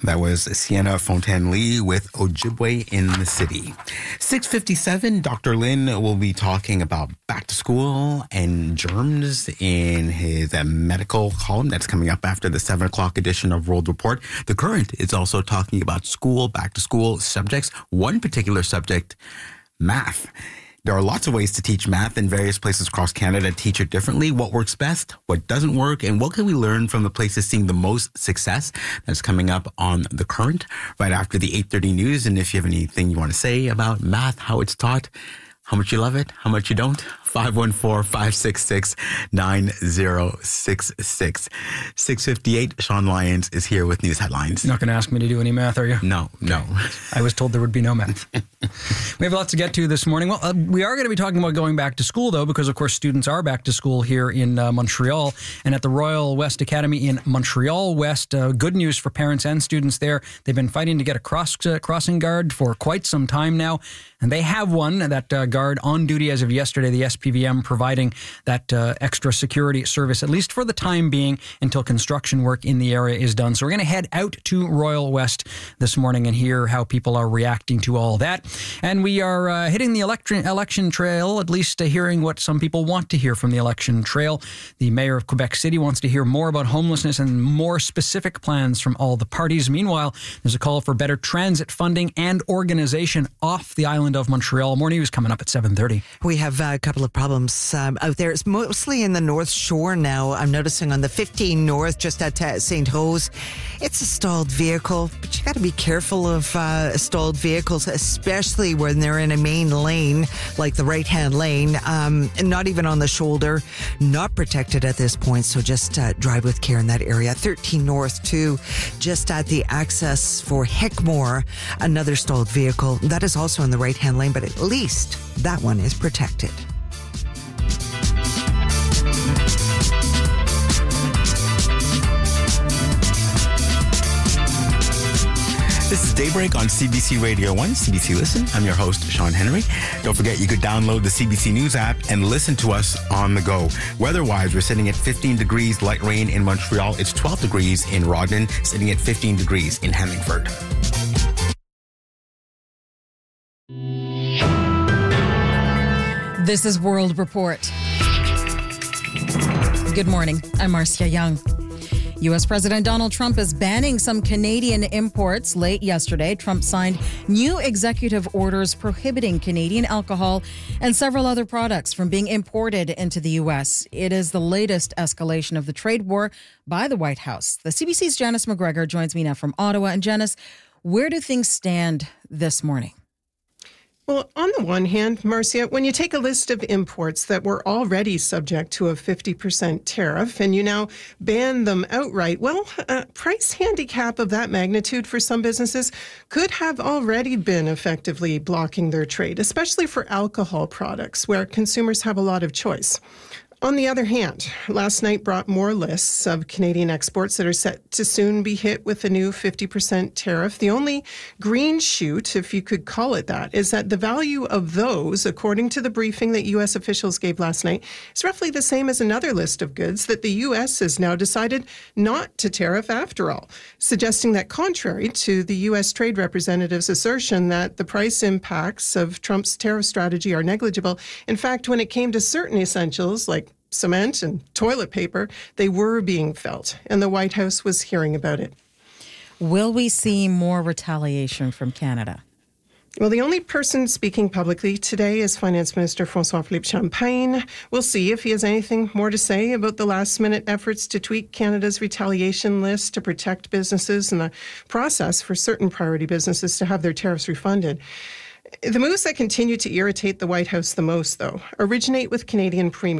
That was Sienna Fontaine-Lee with Ojibwe in the City. 6:57, Dr. Lin will be talking about back to school and germs in his medical column that's coming up after the 7 o'clock edition of World Report. The Current is also talking about school, back to school subjects. One particular subject, math. There are lots of ways to teach math, and various places across Canada teach it differently. What works best, what doesn't work, and what can we learn from the places seeing the most success? That's coming up on The Current right after the 8:30 news. And if you have anything you want to say about math, how it's taught, how much you love it, how much you don't, 514-566-9066. 6:58, Sean Lyons is here with news headlines. You're not going to ask me to do any math, are you? No. I was told there would be no math. We have lots to get to this morning. Well, we are going to be talking about going back to school, though, because, of course, students are back to school here in Montreal and at the Royal West Academy in Montreal West. Good news for parents and students there. They've been fighting to get a crossing guard for quite some time now, and they have one, that guard on duty as of yesterday, the SPVM providing that extra security service, at least for the time being, until construction work in the area is done. So we're going to head out to Royal West this morning and hear how people are reacting to all that. And we are hitting the election trail, at least hearing what some people want to hear from the election trail. The mayor of Quebec City wants to hear more about homelessness and more specific plans from all the parties. Meanwhile, there's a call for better transit funding and organization off the island of Montreal. More news coming up at 7:30. We have a couple of problems out there. It's mostly in the North Shore now. I'm noticing on the 15 North, just at St. Rose, it's a stalled vehicle, but you got to be careful of stalled vehicles, especially when they're in a main lane, like the right-hand lane, and not even on the shoulder, not protected at this point, so just drive with care in that area. 13 North, too, just at the access for Hickmore, another stalled vehicle. That is also in the right-hand lane, but at least that one is protected. This is Daybreak on CBC Radio 1, CBC Listen. I'm your host, Sean Henry. Don't forget, you could download the CBC News app and listen to us on the go. Weather-wise, we're sitting at 15 degrees, light rain in Montreal. It's 12 degrees in Rodman, sitting at 15 degrees in Hemmingford. This is World Report. Good morning. I'm Marcia Young. U.S. President Donald Trump is banning some Canadian imports. Late yesterday, Trump signed new executive orders prohibiting Canadian alcohol and several other products from being imported into the U.S. It is the latest escalation of the trade war by the White House. The CBC's Janice McGregor joins me now from Ottawa. And Janice, where do things stand this morning? Well, on the one hand, Marcia, when you take a list of imports that were already subject to a 50% tariff and you now ban them outright, well, a price handicap of that magnitude for some businesses could have already been effectively blocking their trade, especially for alcohol products where consumers have a lot of choice. On the other hand, last night brought more lists of Canadian exports that are set to soon be hit with the new 50% tariff. The only green shoot, if you could call it that, is that the value of those, according to the briefing that U.S. officials gave last night, is roughly the same as another list of goods that the U.S. has now decided not to tariff after all, suggesting that contrary to the U.S. Trade Representative's assertion that the price impacts of Trump's tariff strategy are negligible, in fact, when it came to certain essentials like cement and toilet paper, they were being felt, and the White House was hearing about it. Will we see more retaliation from Canada? Well, the only person speaking publicly today is Finance Minister François-Philippe Champagne. We'll see if he has anything more to say about the last-minute efforts to tweak Canada's retaliation list to protect businesses and the process for certain priority businesses to have their tariffs refunded. The moves that continue to irritate the White House the most, though, originate with Canadian Premier